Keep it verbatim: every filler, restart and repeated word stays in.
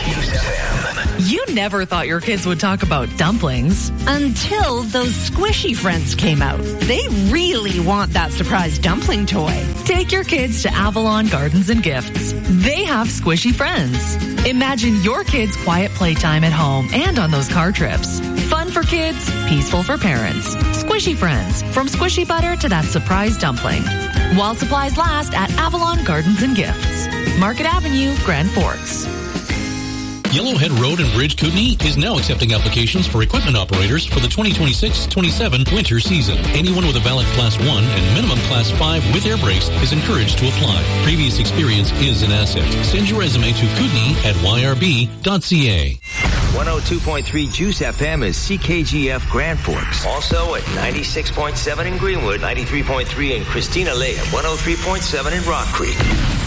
You never thought your kids would talk about dumplings until those squishy friends came out. They really want that surprise dumpling toy. Take your kids to Avalon Gardens and Gifts. They have squishy friends. Imagine your kids' quiet playtime at home and on those car trips. Fun for kids, peaceful for parents. Squishy friends, from squishy butter to that surprise dumpling. While supplies last at Avalon Gardens and Gifts. Market Avenue, Grand Forks. Yellowhead Road and Bridge Kootenai is now accepting applications for equipment operators for the twenty twenty-six twenty-seven winter season. Anyone with a valid Class one and minimum Class five with air brakes is encouraged to apply. Previous experience is an asset. Send your resume to Kootenai at y r b dot c a. one oh two point three Juice F M is C K G F Grand Forks. Also at ninety-six point seven in Greenwood, ninety-three point three in Christina Lake, and one oh three point seven in Rock Creek.